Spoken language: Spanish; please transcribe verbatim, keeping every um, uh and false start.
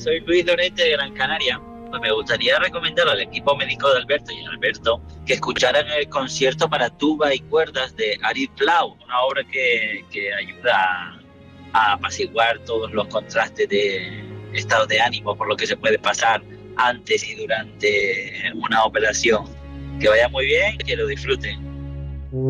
soy Luis Lorente de Gran Canaria. Pues me gustaría recomendar al equipo médico de Alberto y a Alberto que escucharan el concierto para tuba y cuerdas de Arid Blau, una obra que, que ayuda a, a apaciguar todos los contrastes de estado de ánimo por lo que se puede pasar antes y durante una operación. Que vaya muy bien, que lo disfruten.